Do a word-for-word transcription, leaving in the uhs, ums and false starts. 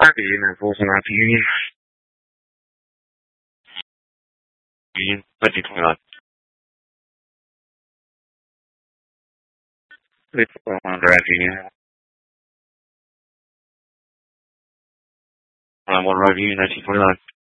Union, Folsom Route to Union. Union, nineteen twenty-nine. It's on Drive Union. I'm on Drive Union, nineteen twenty-nine.